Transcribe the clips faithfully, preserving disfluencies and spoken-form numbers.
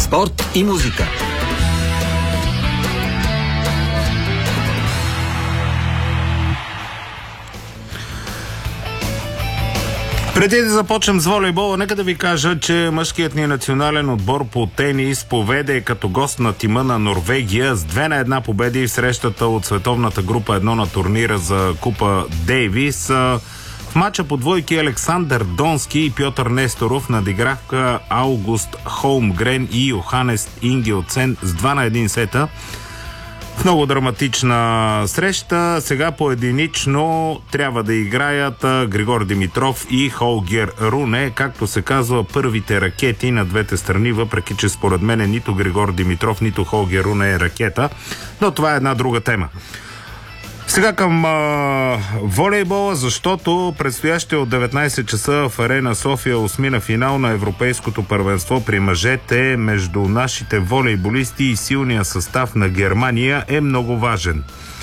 спорт и музика. Преди да започнем с волейбола, нека да ви кажа, че мъжкият ни национален отбор по тенис поведе като гост на тима на Норвегия с две на една победи в срещата от световната група едно на турнира за Купа Дейвис. В мача по двойки Александър Донски и Пьотър Несторов надиграха Аугуст Холмгрен и Йоханес Ингелсен с два на един сета. В много драматична среща. Сега поединично трябва да играят Григор Димитров и Холгер Руне, както се казва, първите ракети на двете страни, въпреки че според мен нито Григор Димитров, нито Холгер Руне е ракета, но това е една друга тема. Сега към а, волейбола, защото предстоящия от деветнайсет часа в Арена София осмина финал на Европейското първенство при мъжете между нашите волейболисти и силния състав на Германия е много важен.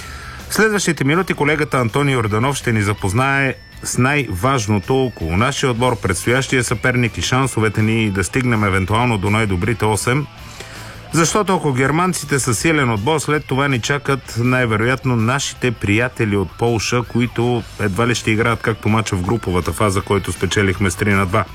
В следващите минути колегата Антони Йорданов ще ни запознае с най-важното около нашия отбор, предстоящия съперник и шансовете ни да стигнем евентуално до най-добрите осем. Защото ако германците са силен отбор, след това ни чакат най-вероятно нашите приятели от Полша, които едва ли ще играят както мача в груповата фаза, който спечелихме с три на два.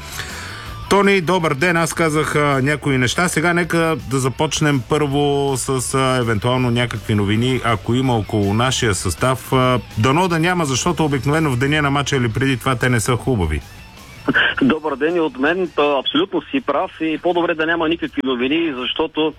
Тони, добър ден, аз казах а, някои неща. Сега нека да започнем първо с а, евентуално някакви новини, ако има около нашия състав. А, дано да няма, защото обикновено в деня на мача или преди това те не са хубави. Добър ден и от мен. Абсолютно си прав и по-добре да няма никакви новини, защото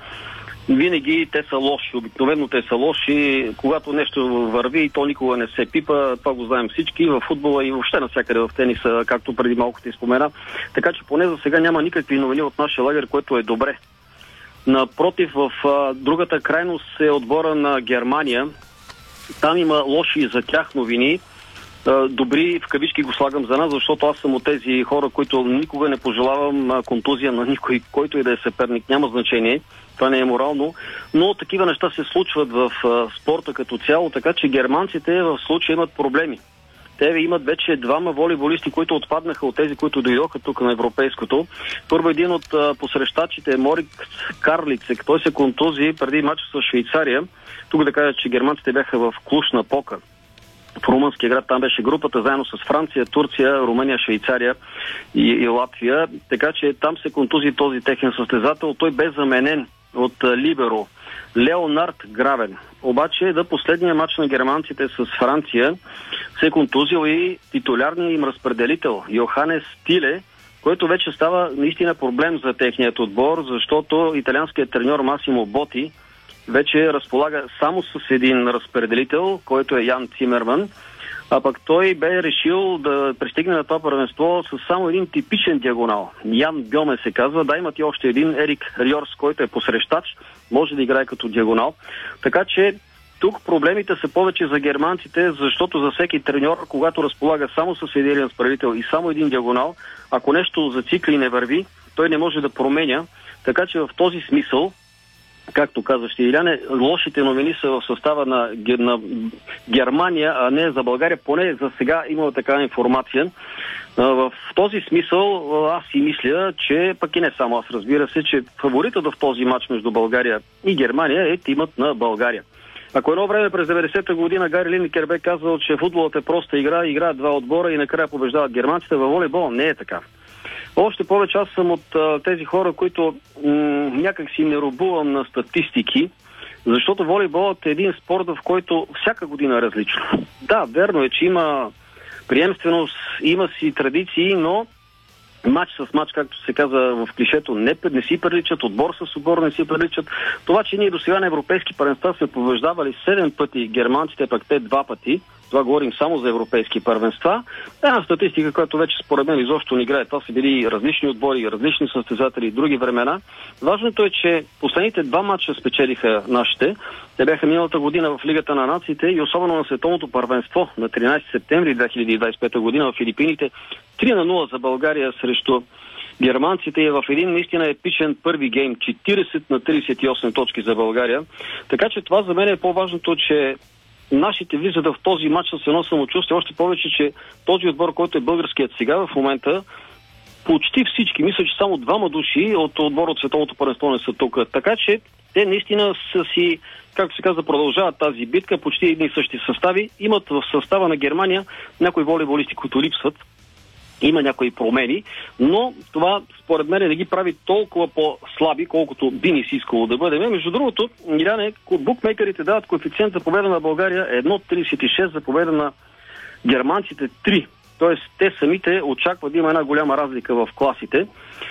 винаги те са лоши. Обикновено те са лоши. Когато нещо върви, то никога не се пипа. Това го знаем всички в футбола и въобще навсякъде в тениса, както преди малко ти спомена. Така че поне за сега няма никакви новини от нашия лагер, което е добре. Напротив, в а, другата крайност е отбора на Германия. Там има лоши за тях новини. Добри, в кавички го слагам за нас, защото аз съм от тези хора, които никога не пожелавам контузия на никой, който и да е съперник. Няма значение, това не е морално, но такива неща се случват в спорта като цяло, така че германците в случая имат проблеми. Те имат вече двама волейболисти, които отпаднаха от тези, които дойдоха тук на европейското. Първо един от посрещачите, Морик Карлицек, той се контузи преди мача с Швейцария. Тук да кажа, че германците бяха в Клуш на Пока. В румънския град, там беше групата, заедно с Франция, Турция, Румъния, Швейцария и, и Латвия. Така че там се контузи този техен състезател. Той бе заменен от либеро Леонард Гравен. Обаче да последния матч на германците с Франция се контузил и титулярният им разпределител Йоханес Тиле, което вече става наистина проблем за техният отбор, защото италианският треньор Масимо Боти вече разполага само с един разпределител, който е Ян Цимерман, а пък той бе решил да пристигне на това първенство с само един типичен диагонал. Ян Бьоме се казва, да, имат и още един Ерик Рьорс, който е посрещач, може да играе като диагонал. Така че тук проблемите са повече за германците, защото за всеки треньор, когато разполага само с един разпределител и само един диагонал, ако нещо зацикли и не върви, той не може да променя. Така че в този смисъл, както казваш, Иляне, лошите новини са в състава на, на Германия, а не за България. Поне за сега има такава информация. В този смисъл аз си мисля, че, пък и не само аз, разбира се, че фаворитът в този матч между България и Германия е тимът на България. Ако едно време през деветдесета година Гари Линекер бе казал, че футболът е проста игра, играят два отбора и накрая побеждават германците, във волейбол не е така. Още повече аз съм от а, тези хора, които м- някак си не робувам на статистики, защото волейболът е един спорт, в който всяка година е различно. Да, верно е, че има приемственост, има си традиции, но мач с мач, както се каза в клишето, не, не си приличат, отбор с отбор не си приличат. Това, че ние до сега на европейски първенства сме побеждавали седем пъти германците, пък те два пъти, това говорим само за европейски първенства, е една статистика, която вече според мен изобщо не играе. Това са били различни отбори, различни състезатели и други времена. Важното е, че последните два матча спечелиха нашите. Те бяха миналата година в Лигата на нациите и особено на световното първенство на тринайсети септември две хиляди двайсет и пета година в Филипините. три на нула за България срещу германците е в един наистина епичен първи гейм. четирийсет на трийсет и осем точки за България. Така че това за мен е по-важното, че нашите влизат в този матч с едно самочувствие, още повече, че този отбор, който е българският сега в момента, почти всички. Мисля, че само двама души от отбора от Световното първенство не са тук. Така че те наистина са си, както се казва, продължават тази битка, почти едни и същи състави. Имат в състава на Германия някои волейболисти, които липсват. Има някои промени, но това според мен не ги прави толкова по-слаби, колкото би ни си искало да бъдем. Между другото, Иляне, букмейкерите дават коефициент за победа на България едно цяло тридесет и шест, за победа на германците три. Тоест, те самите очакват да има една голяма разлика в класите.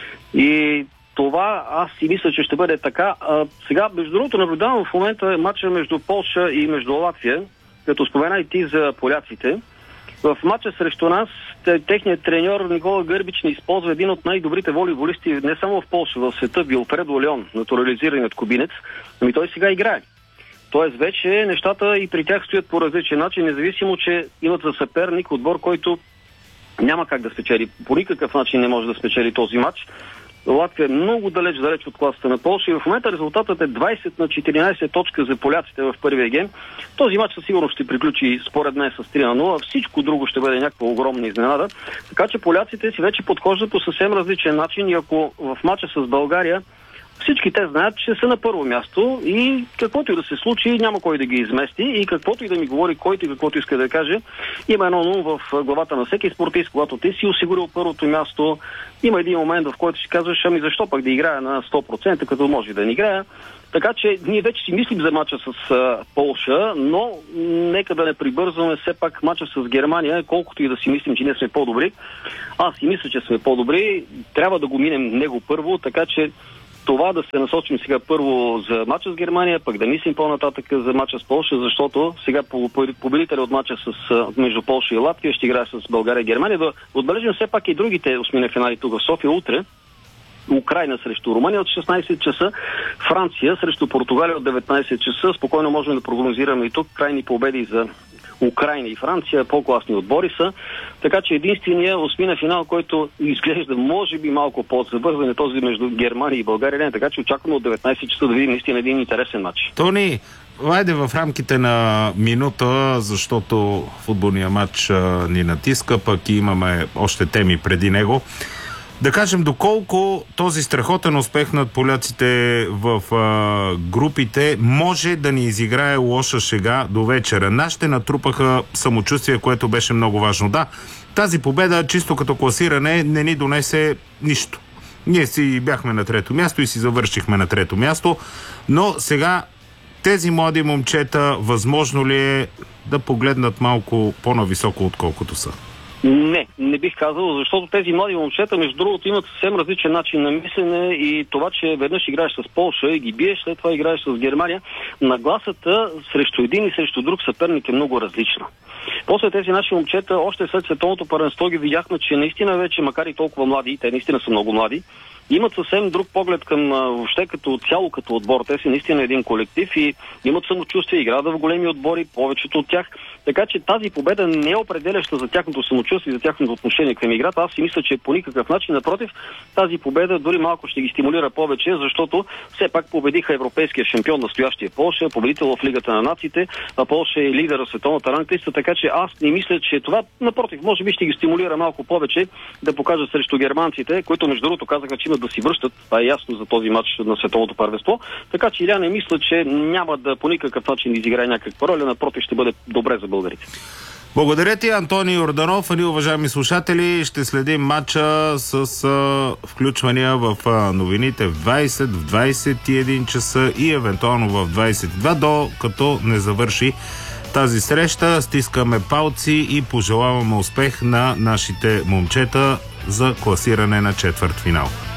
И това аз си мисля, че ще бъде така. А, сега, между другото, наблюдавам в момента матча между Полша и между Латвия, като спомена и ти за поляците. В матча срещу нас техният треньор Никола Гърбич не използва един от най-добрите волейболисти не само в Полша, в света, Вилфредо Леон, натурализиран от кубинец. Ами той сега играе. Тоест вече нещата и при тях стоят по различен начин, независимо, че имат за съперник отбор, който няма как да спечели. По никакъв начин не може да спечели този матч. Латвия е много далеч, далеч от класата на Полша и в момента резултатът е двайсет на четиринайсет точка за поляците в първия гейм. Този матч със сигурност ще приключи според мен с три на нула. Всичко друго ще бъде някаква огромна изненада. Така че поляците си вече подхождат по съвсем различен начин и ако в матча с България всички те знаят, че са на първо място и каквото и да се случи, няма кой да ги измести и каквото и да ми говори, който и каквото иска да каже, има едно нула в главата на всеки спортист, когато ти си осигурил първото място. Има един момент, в който си казваш, ами защо пък да играя на сто процента, като може да не играя. Така че ние вече си мислим за мача с а, Полша, но нека да не прибързваме все пак мача с Германия, колкото и да си мислим, че ние сме по-добри. Аз си мисля, че сме по-добри. Трябва да го минем него първо, така че това да се насочим сега първо за мача с Германия, пък да мислим по-нататък за мача с Полша, защото сега победителя от мача с, между Полша и Латвия ще играе с България и Германия. Да отбележим все пак и другите осмина финали тук в София утре. Украйна срещу Румъния от шестнайсет часа, Франция срещу Португалия от деветнайсет часа. Спокойно можем да прогнозираме и тук крайни победи за Украйна и Франция, по-класни отбори са. Така че единственият осмина финал, който изглежда може би малко по-забързан е този между Германия и България. Не, така че очакваме от деветнайсет часа да видим наистина един интересен матч. Тони, хайде в рамките на минута, защото футболния матч а, ни натиска, пък и имаме още теми преди него. Да кажем, доколко този страхотен успех над поляците в а, групите може да ни изиграе лоша шега до вечера. Нашите натрупаха самочувствие, което беше много важно. Да, тази победа, чисто като класиране, не ни донесе нищо. Ние си бяхме на трето място и си завършихме на трето място, но сега тези млади момчета, възможно ли е да погледнат малко по-нависоко, отколкото са? Не, не бих казал, защото тези млади момчета, между другото, имат съвсем различен начин на мислене и това, че веднъж играеш с Полша и ги биеш, след това играеш с Германия, нагласата срещу един и срещу друг съперник е много различна. После тези наши момчета, още след световното първенство ги видяхме, че наистина вече, макар и толкова млади, те наистина са много млади, имат съвсем друг поглед към въобще като цяло, като отбор. Те си наистина един колектив и имат самочувствие, играят в големи отбори, повечето от тях. Така че тази победа не е определяща за тяхното самочувствие и за тяхното отношение към играта. Аз си мисля, че по никакъв начин, напротив, тази победа дори малко ще ги стимулира повече, защото все пак победиха европейския шампион, настоящия Полша, победител в Лигата на нациите, а Полша е лидер в световната ранглиста, така че аз не мисля, че това, напротив, може би ще ги стимулира малко повече да покажат срещу германците, които между другото казаха, че имат да си връщат. Това е ясно за този матч на световното първенство. Така че Иля не мисля, че няма да по никакъв начин изиграе някаква роля, напротив ще бъде добре за българите. Благодаря ти, Антони Йорданов. А ние, уважаеми слушатели, ще следим матча с а, включвания в а, новините в двайсет, в двайсет и един часа и евентуално в двайсет и два, докато не завърши тази среща. Стискаме палци и пожелаваме успех на нашите момчета за класиране на четвъртфинал.